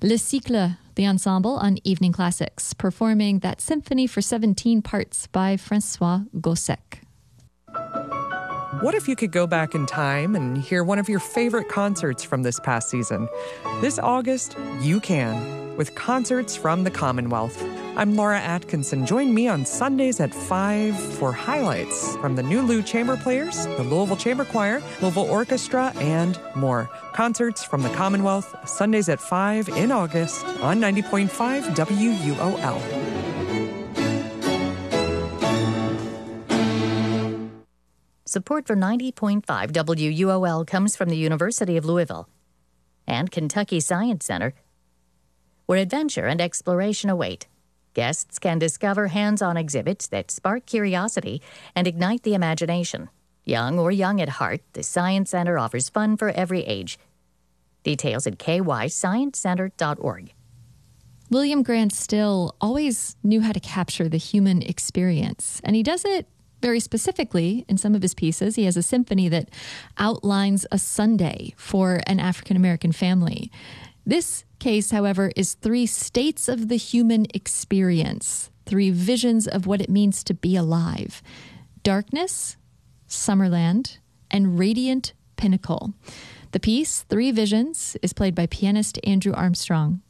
Le Cycle, the ensemble on Evening Classics, performing that symphony for 17 parts by François Gossec. What if you could go back in time and hear one of your favorite concerts from this past season? This August, you can, with concerts from the Commonwealth. I'm Laura Atkinson. Join me on Sundays at 5 for highlights from the New Lou Chamber Players, the Louisville Chamber Choir, Louisville Orchestra, and more. Concerts from the Commonwealth, Sundays at 5 in August on 90.5 WUOL. Support for 90.5 WUOL comes from the University of Louisville and Kentucky Science Center, where adventure and exploration await. Guests can discover hands-on exhibits that spark curiosity and ignite the imagination. Young or young at heart, the Science Center offers fun for every age. Details at kysciencecenter.org. William Grant Still always knew how to capture the human experience, and he does it very specifically in some of his pieces. He has a symphony that outlines a Sunday for an African-American family. This case, however, is 3 states of the human experience, 3 visions of what it means to be alive: darkness, Summerland, and radiant pinnacle. The piece, 3 Visions, is played by pianist Andrew Armstrong.